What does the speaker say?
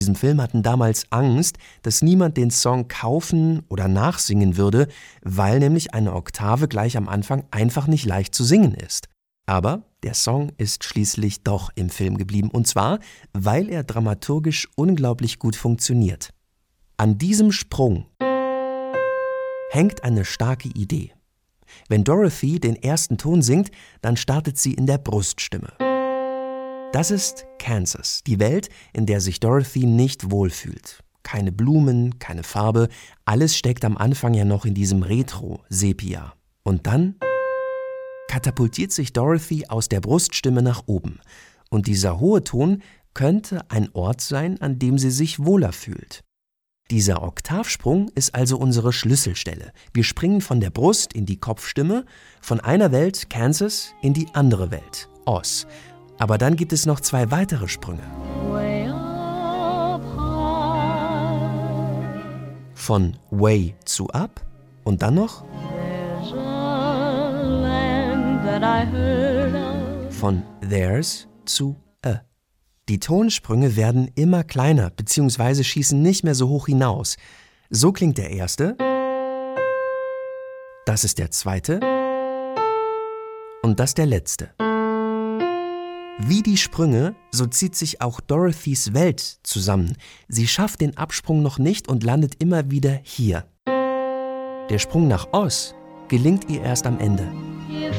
diesem Film hatten damals Angst, dass niemand den Song kaufen oder nachsingen würde, weil nämlich eine Oktave gleich am Anfang einfach nicht leicht zu singen ist. Aber der Song ist schließlich doch im Film geblieben, und zwar, weil er dramaturgisch unglaublich gut funktioniert. An diesem Sprung hängt eine starke Idee. Wenn Dorothy den ersten Ton singt, dann startet sie in der Bruststimme. Das ist Kansas, die Welt, in der sich Dorothy nicht wohlfühlt. Keine Blumen, keine Farbe, alles steckt am Anfang ja noch in diesem Retro-Sepia. Und dann katapultiert sich Dorothy aus der Bruststimme nach oben. Und dieser hohe Ton könnte ein Ort sein, an dem sie sich wohler fühlt. Dieser Oktavsprung ist also unsere Schlüsselstelle. Wir springen von der Brust in die Kopfstimme, von einer Welt, Kansas, in die andere Welt, Oz. Aber dann gibt es noch 2 weitere Sprünge. Von way zu up und dann noch von there's zu a. Die Tonsprünge werden immer kleiner bzw. schießen nicht mehr so hoch hinaus. So klingt der erste, das ist der zweite und das der letzte. Wie die Sprünge, so zieht sich auch Dorothys Welt zusammen. Sie schafft den Absprung noch nicht und landet immer wieder hier. Der Sprung nach Oz gelingt ihr erst am Ende.